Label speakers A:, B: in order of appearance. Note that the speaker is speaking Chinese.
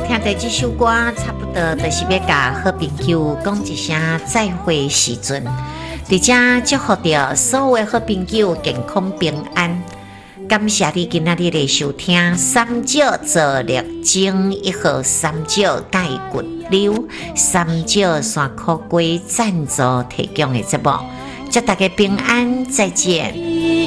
A: 听到这首歌，差不多就是要甲好朋友讲一声再会时阵，伫遮祝福着所有好朋友健康平安。感谢你今仔日的收听，三少做热情1号三少钙骨瘤三少山苦龟赞助提供的节目，祝大家平安，再见。